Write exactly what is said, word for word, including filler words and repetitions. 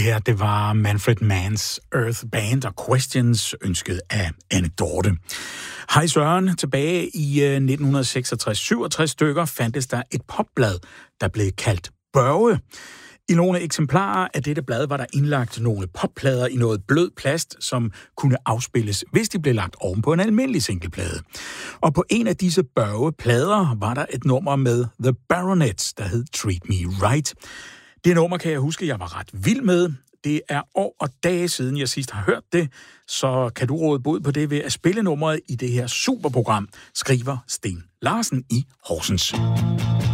Det her, det var Manfred Manns Earth Band og Questions, ønsket af Anekdote. Hej Søren, tilbage i nitten seksogtres syvogtres stykker fandtes der et popblad, der blev kaldt Børge. I nogle eksemplarer af dette blad var der indlagt nogle popplader i noget blød plast, som kunne afspilles, hvis de blev lagt oven på en almindelig singleplade. Og på en af disse Børge-plader var der et nummer med The Baronets, der hed Treat Me Right. Det nummer kan jeg huske, jeg var ret vild med. Det er år og dage siden, jeg sidst har hørt det, så kan du råde bod på det ved at spille nummeret i det her superprogram, skriver Sten Larsen i Horsens.